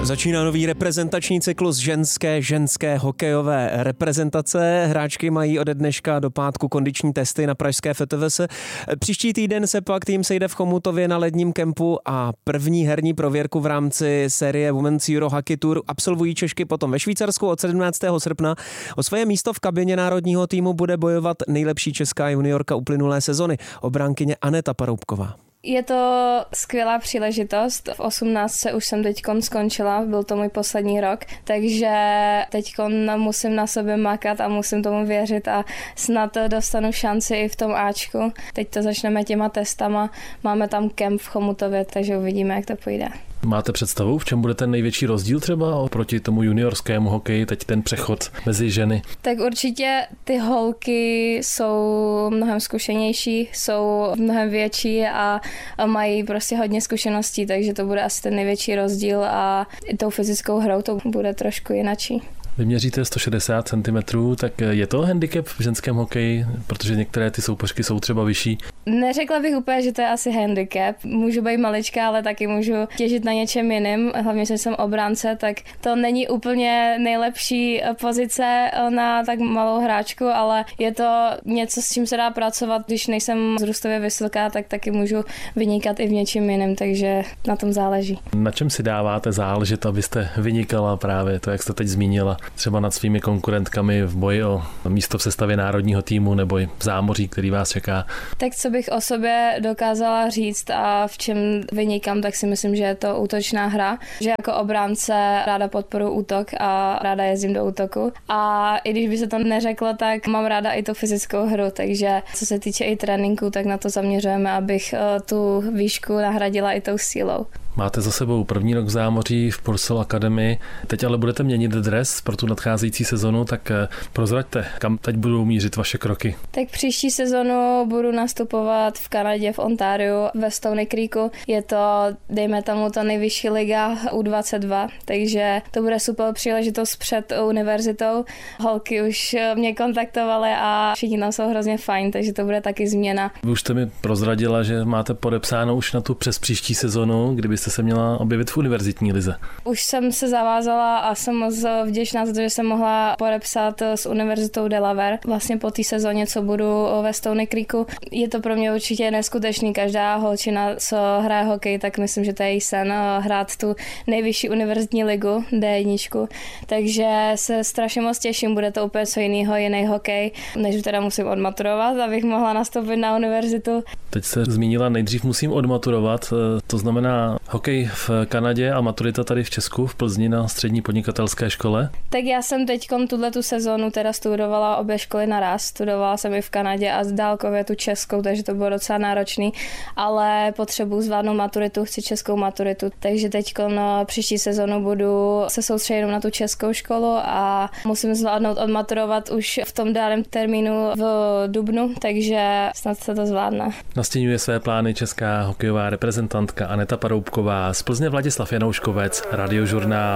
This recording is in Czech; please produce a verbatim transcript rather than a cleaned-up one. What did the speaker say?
Začíná nový reprezentační cyklus ženské ženské hokejové reprezentace. Hráčky mají ode dneška do pátku kondiční testy na pražské F T V S. Příští týden se pak tým sejde v Chomutově na ledním kempu a první herní prověrku v rámci série Women's Euro Hockey Tour absolvují Češky potom ve Švýcarsku od sedmnáctého srpna. O svoje místo v kabině národního týmu bude bojovat nejlepší česká juniorka uplynulé sezony, obránkyně Aneta Paroubková. Je to skvělá příležitost. V osmnáctce už jsem teďkon skončila, byl to můj poslední rok, takže teďkon musím na sobě makat a musím tomu věřit a snad dostanu šanci i v tom Ačku. Teď to začneme těma testama, máme tam kemp v Chomutově, takže uvidíme, jak to půjde. Máte představu, v čem bude ten největší rozdíl třeba oproti tomu juniorskému hokeji, teď ten přechod mezi ženy? Tak určitě ty holky jsou mnohem zkušenější, jsou mnohem větší a mají prostě hodně zkušeností, takže to bude asi ten největší rozdíl a i tou fyzickou hrou to bude trošku jinačí. Vy měříte sto šedesát centimetrů, tak je to handicap v ženském hokeji, protože některé ty soupeřky jsou třeba vyšší? Neřekla bych úplně, že to je asi handicap. Můžu být maličká, ale taky můžu těžit na něčem jiným. Hlavně, že jsem obránce, tak to není úplně nejlepší pozice na tak malou hráčku, ale je to něco, s čím se dá pracovat. Když nejsem vzrůstově vysoká, tak taky můžu vynikat i v něčem jiném, takže na tom záleží. Na čem si dáváte záležet, abyste vynikala právě to, jak jste teď zmínila? Třeba nad svými konkurentkami v boji o místo v sestavě národního týmu nebo i v zámoří, který vás čeká? Tak co bych o sobě dokázala říct a v čem vynikám, tak si myslím, že je to útočná hra. Že jako obránce ráda podporuji útok a ráda jezdím do útoku. A i když by se to neřeklo, tak mám ráda i tu fyzickou hru, takže co se týče i tréninku, tak na to zaměřujeme, abych tu výšku nahradila i tou sílou. Máte za sebou první rok v zámoří v Purcell Academy, teď ale budete měnit dres pro tu nadcházející sezonu, tak prozraďte, kam teď budou mířit vaše kroky? Tak příští sezonu budu nastupovat v Kanadě, v Ontariu, ve Stony Creeku. Je to, dejme tomu, ta nejvyšší liga U dvacet dva, takže to bude super příležitost před univerzitou. Holky už mě kontaktovaly a všichni tam jsou hrozně fajn, takže to bude taky změna. Vy už jste mi prozradila, že máte podepsáno už na tu přes příští sezonu, kdybyste se měla objevit v univerzitní lize. Už jsem se zavázala a jsem moc vděčná za to, že jsem mohla podepsat s univerzitou Delaware. Vlastně po té sezóně, co budu ve Stony Creeku. Je to pro mě určitě neskutečný. Každá holčina, co hraje hokej, tak myslím, že to je její sen hrát tu nejvyšší univerzitní ligu D jedna. Takže se strašně moc těším. Bude to úplně co jiného, jiný hokej, než teda musím odmaturovat, abych mohla nastoupit na univerzitu. Teď se zmínila, nejdřív musím odmaturovat, to znamená hokej v Kanadě a maturita tady v Česku, v Plzni na střední podnikatelské škole. Tak já jsem teďkom tuhletu sezónu teda studovala obě školy naraz. Studovala jsem i v Kanadě a dálkově tu českou, takže to bylo docela náročný, ale potřebuji zvládnout maturitu, chci českou maturitu, takže teďkom příští sezónu budu se soustředit na tu českou školu a musím zvládnout odmaturovat už v tom daném termínu v dubnu, takže snad se to zvládne. Nastěňuje své plány česká hokejová reprezentantka Aneta Paroubková, z Plzně Vladislav Janouškovec, Radiožurnál.